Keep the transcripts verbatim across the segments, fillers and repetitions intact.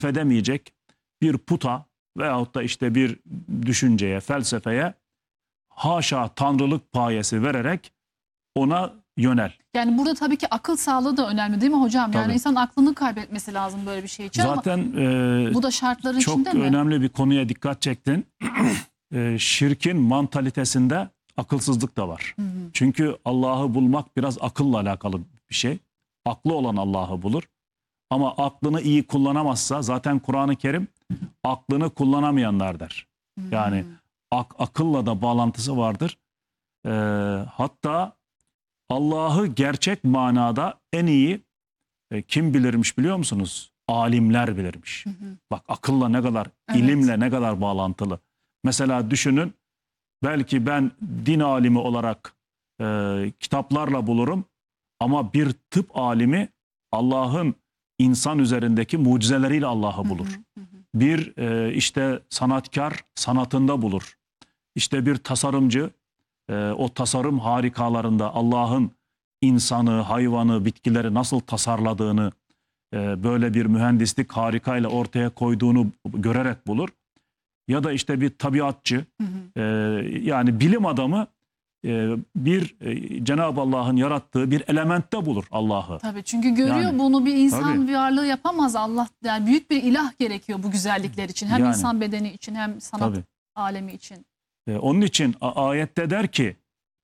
edemeyecek bir puta veyahut da işte bir düşünceye, felsefeye haşa tanrılık payesi vererek ona yönel. Yani burada tabii ki akıl sağlığı da önemli değil mi hocam? Yani Tabii. insan aklını kaybetmesi lazım böyle bir şey için. Zaten ama e, bu da şartların çok içinde mi? önemli bir konuya dikkat çektin. e, şirkin mantalitesinde akılsızlık da var. Hı hı. Çünkü Allah'ı bulmak biraz akılla alakalı bir şey. Aklı olan Allah'ı bulur. Ama aklını iyi kullanamazsa zaten Kur'an-ı Kerim aklını kullanamayanlar der. Yani ak akılla da bağlantısı vardır. Ee, hatta Allah'ı gerçek manada en iyi e, kim bilirmiş biliyor musunuz? Alimler bilirmiş. Hı hı. Bak akılla ne kadar, evet. ilimle ne kadar bağlantılı. Mesela düşünün, belki ben din alimi olarak e, kitaplarla bulurum ama bir tıp alimi Allah'ın insan üzerindeki mucizeleriyle Allah'ı bulur. Hı hı hı. Bir e, işte sanatkar sanatında bulur. İşte bir tasarımcı e, o tasarım harikalarında Allah'ın insanı, hayvanı, bitkileri nasıl tasarladığını e, böyle bir mühendislik harikayla ortaya koyduğunu görerek bulur. Ya da işte bir tabiatçı, hı hı. E, yani bilim adamı e, bir e, Cenab-ı Allah'ın yarattığı bir elementte bulur Allah'ı. Tabii, çünkü görüyor yani, bunu bir insan tabii. varlığı yapamaz. Allah, yani büyük bir ilah gerekiyor bu güzellikler için. Hem yani, insan bedeni için hem sanat tabii. alemi için. E, onun için ayette der ki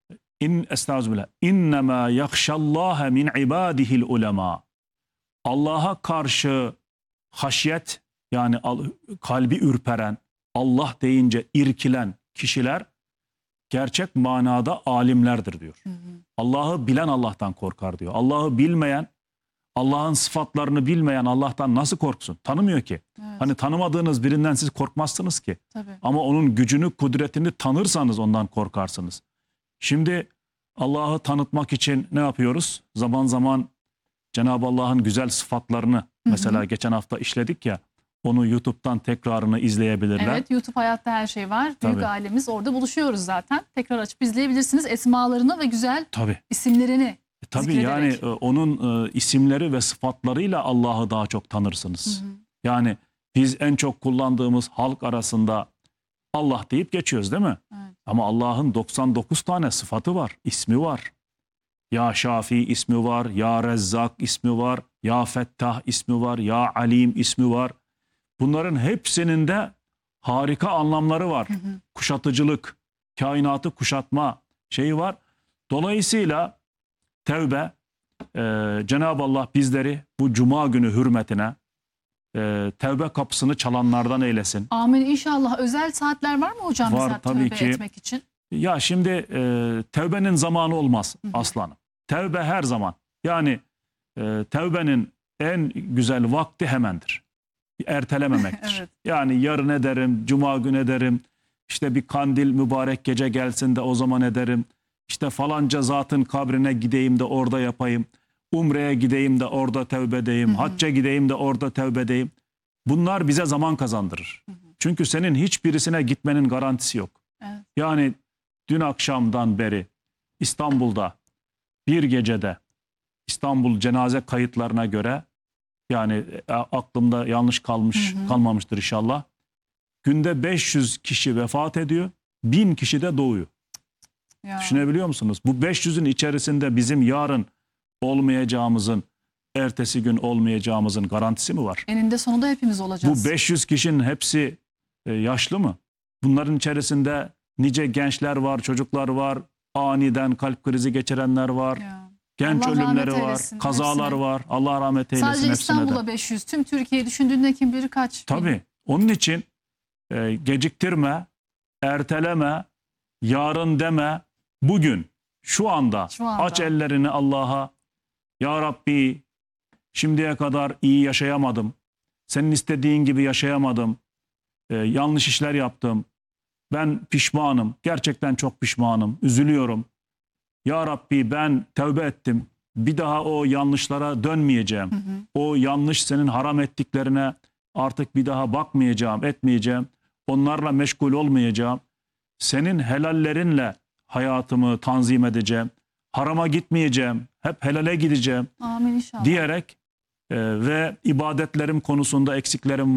İn estağfirullah. İnnemâ yakşallâhe min ibâdihil ulemâ. Allah'a karşı haşyet, yani kalbi ürperen, Allah deyince irkilen kişiler gerçek manada alimlerdir diyor. Allah'ı bilen Allah'tan korkar diyor. Allah'ı bilmeyen, Allah'ın sıfatlarını bilmeyen Allah'tan nasıl korksun? Tanımıyor ki. Evet. Hani tanımadığınız birinden siz korkmazsınız ki. Tabii. Ama onun gücünü, kudretini tanırsanız ondan korkarsınız. Şimdi Allah'ı tanıtmak için ne yapıyoruz? Zaman zaman Cenab-ı Allah'ın güzel sıfatlarını, hı hı. mesela geçen hafta işledik ya, onu YouTube'dan tekrarını izleyebilirler. Evet, YouTube Hayatta Her Şey var. Büyük Tabii. ailemiz, orada buluşuyoruz zaten. Tekrar açıp izleyebilirsiniz. Esmalarını ve güzel Tabii. isimlerini e, Tabii zikrederek. yani onun e, isimleri ve sıfatlarıyla Allah'ı daha çok tanırsınız. Hı hı. Yani biz en çok kullandığımız halk arasında Allah deyip geçiyoruz değil mi? Evet. Ama Allah'ın doksan dokuz tane sıfatı var, ismi var. Ya Şafi ismi var, Ya Rezzak ismi var, Ya Fettah ismi var, Ya Alim ismi var. Bunların hepsinin de harika anlamları var. Hı hı. Kuşatıcılık, kainatı kuşatma şeyi var. Dolayısıyla tevbe, e, Cenab-ı Allah bizleri bu cuma günü hürmetine e, tevbe kapısını çalanlardan eylesin. Amin inşallah. Özel saatler var mı hocam var, mesela tabii tövbe ki. etmek için? Ya şimdi e, tevbenin zamanı olmaz, hı hı. aslanım. Tevbe her zaman. Yani e, tevbenin en güzel vakti hemendir. Ertelememektir. Evet. Yani yarın ederim, cuma gün ederim, işte bir kandil mübarek gece gelsin de o zaman ederim. İşte falanca zatın kabrine gideyim de orada yapayım. Umre'ye gideyim de orada tevbe edeyim. Hı hı. Hacca gideyim de orada tevbe edeyim. Bunlar bize zaman kazandırır. Hı hı. Çünkü senin hiçbirisine gitmenin garantisi yok. Evet. Yani dün akşamdan beri İstanbul'da bir gecede, İstanbul cenaze kayıtlarına göre, yani aklımda yanlış kalmış, hı hı. kalmamıştır inşallah, günde beş yüz kişi vefat ediyor, bin kişi de doğuyor. Ya. Düşünebiliyor musunuz? Bu beş yüzün içerisinde bizim yarın olmayacağımızın, ertesi gün olmayacağımızın garantisi mi var? Eninde sonunda hepimiz olacağız. Bu beş yüz kişinin hepsi e, yaşlı mı? Bunların içerisinde nice gençler var, çocuklar var, aniden kalp krizi geçirenler var. Ya. Genç Allah ölümleri var, eylesin, kazalar hepsine. var. Allah rahmet eylesin hepsine de. Sadece İstanbul'a beş yüz, tüm Türkiye'yi düşündüğünde kim bilir kaç? Tabii. Bin. Onun için e, geciktirme, erteleme, yarın deme, bugün, şu anda, şu anda. aç ellerini Allah'a. Ya Rabbi, şimdiye kadar iyi yaşayamadım. Senin istediğin gibi yaşayamadım. E, yanlış işler yaptım. Ben pişmanım. Gerçekten çok pişmanım. Üzülüyorum. Ya Rabbi, ben tövbe ettim. Bir daha o yanlışlara dönmeyeceğim. Hı hı. O yanlış senin haram ettiklerine artık bir daha bakmayacağım, etmeyeceğim. Onlarla meşgul olmayacağım. Senin helallerinle hayatımı tanzim edeceğim. Harama gitmeyeceğim. Hep helale gideceğim. Amin inşallah. Diyerek ve ibadetlerim konusunda eksiklerim